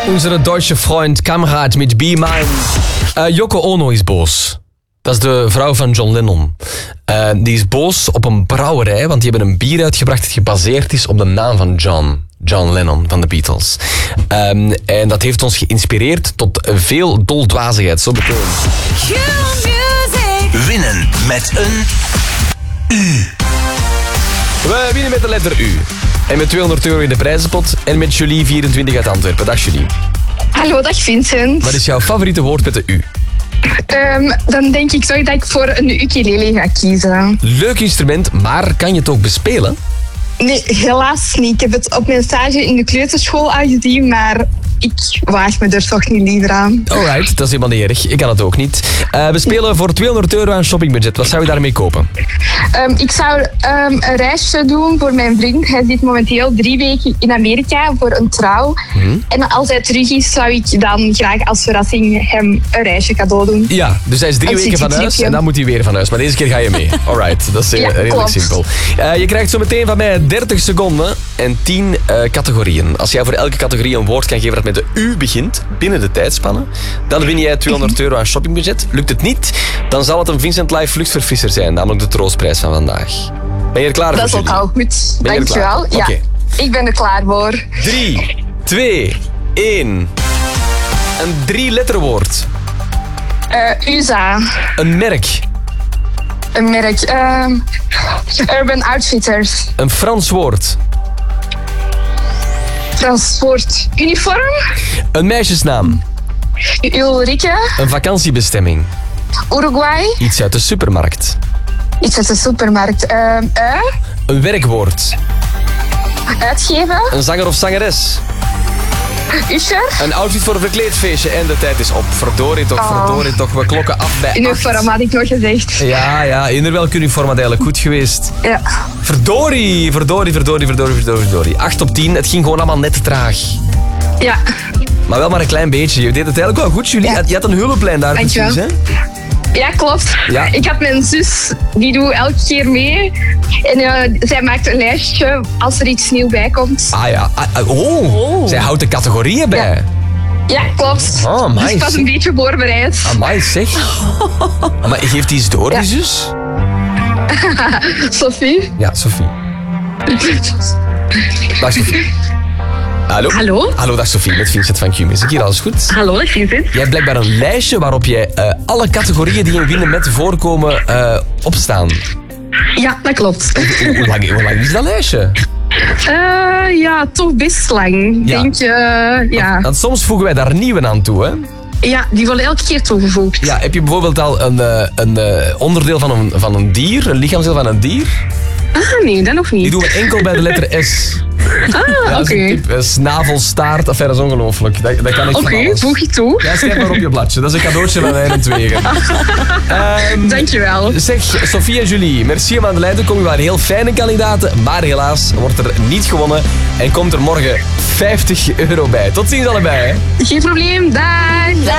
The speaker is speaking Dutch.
Onze Duitse Freund, Kamerad met Be Mine. Yoko Ono is boos. Dat is de vrouw van John Lennon. Die is boos op een brouwerij, want die hebben een bier uitgebracht dat gebaseerd is op de naam van John Lennon van de Beatles. En dat heeft ons geïnspireerd tot veel doldwazigheid. Zo meteen. Winnen met een U. We winnen met de letter U. En met €200 in de prijzenpot. En met Julie, 24 uit Antwerpen. Dag Julie. Hallo, dag Vincent. Wat is jouw favoriete woord met de U? Dan denk ik zo dat ik voor een ukulele ga kiezen. Leuk instrument, maar kan je het ook bespelen? Nee, helaas niet. Ik heb het op mijn stage in de kleuterschool al gezien, maar ik waag me er toch niet liever aan. Alright, dat is helemaal niet erg. Ik kan het ook niet. We spelen voor €200 aan shoppingbudget. Wat zou je daarmee kopen? Ik zou een reisje doen voor mijn vriend. Hij zit momenteel 3 weken in Amerika voor een trouw. En als hij terug is, zou ik dan graag als verrassing hem een reisje cadeau doen. Ja, dus hij is 3 weken van huis en dan moet hij weer van huis. Maar deze keer ga je mee. Alright, dat is redelijk klopt. simpel. Je krijgt zo meteen van mij 30 seconden en 10 categorieën. Als jij voor elke categorie een woord kan geven dat met de U begint, binnen de tijdspanne, dan win jij €200 aan shoppingbudget. Lukt het niet, dan zal het een Vincent Live vluchtverfrisser zijn, namelijk de troostprijs van vandaag. Ben je er klaar voor? Dat is ook al goed. Ben je er klaar? Dankjewel. Ja, Oké. ik ben er klaar voor. 3, 2, 1. Een 3-letterwoord. USA. Een merk. Een merk. Urban Outfitters. Een Frans woord. Transport. Uniform. Een meisjesnaam. Ulrike. Een vakantiebestemming. Uruguay. Iets uit de supermarkt. Iets uit de supermarkt. Een werkwoord. Uitgeven. Een zanger of zangeres. Usher. Een outfit voor een verkleedfeestje. En de tijd is op. Verdorie toch. We klokken af bij 8. Uniform had ik nog gezegd. Ja, in welk uniform had eigenlijk goed geweest. Ja. Verdorie. 8 op 10. Het ging gewoon allemaal net te traag. Ja. Maar wel maar een klein beetje. Je deed het eigenlijk wel goed, Julie. Ja. Je had een hulplijn daar Dankjewel. precies, hè? Ja, klopt. Ja. Ik had mijn zus, die doet elke keer mee. En zij maakt een lijstje als er iets nieuws bij komt. Ah ja. Zij houdt de categorieën bij. Ja, klopt. Oh, amai, Dus ik was zeg. een beetje voorbereid. Amai, zeg. Maar geeft die eens door, die zus? Sophie? Ja, Sophie. Dag, Sophie. Hallo? Hallo? Hallo, dag Sophie, met Vincent van Q. Is hier alles goed? Hallo, dag Vincent. Jij hebt blijkbaar een lijstje waarop jij alle categorieën die in Winnen met voorkomen opstaan. Ja, dat klopt. Hoe lang is dat lijstje? Ja, toch best lang. Ja. Denk ja. Want soms voegen wij daar nieuwe aan toe, hè? Ja, die worden elke keer toegevoegd. Ja, heb je bijvoorbeeld al een onderdeel van een dier, een lichaamsdeel van een dier? Ah, nee, dat nog niet. Die doen we enkel bij de letter S. Ah, Dat is een oké. tip. Snavel, staart, dat is ongelooflijk. Dat kan echt van Oké, alles. voeg je toe. Ja, schrijf maar op je bladje. Dat is een cadeautje van mij en tweeën. Dankjewel. Zeg, Sophie en Julie, merci om aan de lijn te komen. We waren heel fijne kandidaten, maar helaas wordt er niet gewonnen. En komt er morgen €50 bij. Tot ziens allebei. Hè. Geen probleem, dag.